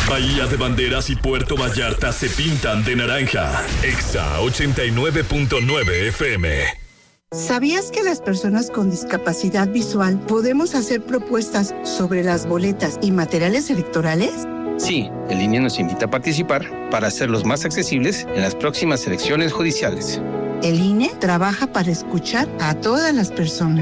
Bahía de Banderas y Puerto Vallarta se pintan de naranja. Exa 89.9 FM. ¿Sabías que las personas con discapacidad visual podemos hacer propuestas sobre las boletas y materiales electorales? Sí, el INE nos invita a participar para hacerlos más accesibles en las próximas elecciones judiciales. El INE trabaja para escuchar a todas las personas.